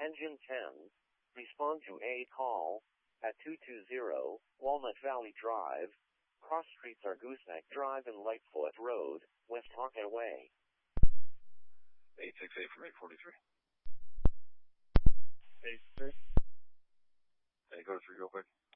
Engine 10, respond to a call at 220 Walnut Valley Drive. Cross streets are Gooseneck Drive and Lightfoot Road, West Hawkeye Way. 868 from 843. 83. Hey, go to 3 real quick.